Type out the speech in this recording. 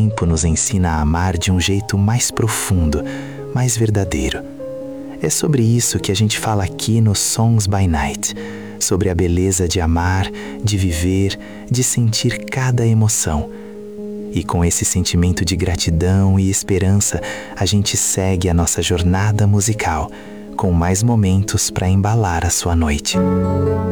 tempo nos ensina a amar de um jeito mais profundo, mais verdadeiro. É sobre isso que a gente fala aqui no Songs by Night, sobre a beleza de amar, de viver, de sentir cada emoção. E com esse sentimento de gratidão e esperança, a gente segue a nossa jornada musical, com mais momentos para embalar a sua noite.